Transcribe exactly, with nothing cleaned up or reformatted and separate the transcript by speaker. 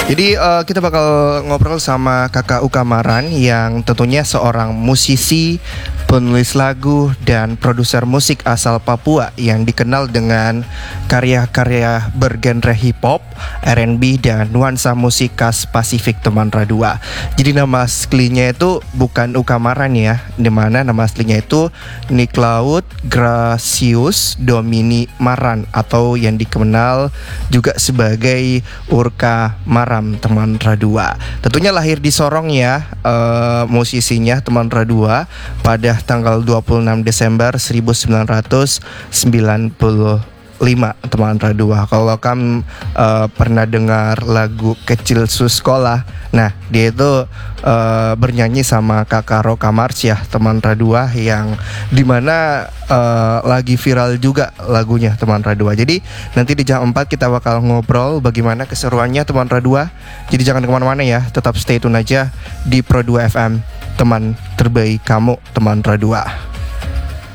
Speaker 1: Jadi uh, kita bakal ngobrol sama Kakak Uka Maran yang tentunya seorang musisi, penulis lagu, dan produser musik asal Papua yang dikenal dengan karya-karya bergenre hip hop, R and B, dan nuansa musik khas Pasifik teman Radua. Jadi nama aslinya itu bukan Uka Maran ya, dimana nama aslinya itu Niklaud Gracius Domini Maran atau yang dikenal juga sebagai Urka Maram teman Radua. Tentunya lahir di Sorong ya, uh, musisinya teman Radua pada tanggal dua puluh enam Desember seribu sembilan ratus sembilan puluh lima teman Radua. Kalau kamu uh, pernah dengar lagu Kecil Suskola, nah dia itu uh, bernyanyi sama kakak Roka Mars ya teman Radua, yang dimana uh, lagi viral juga lagunya teman Radua. Jadi nanti di jam empat kita bakal ngobrol bagaimana keseruannya teman Radua. Jadi jangan kemana-mana ya, tetap stay tune aja di Pro dua F M, teman terbaik kamu teman Radua.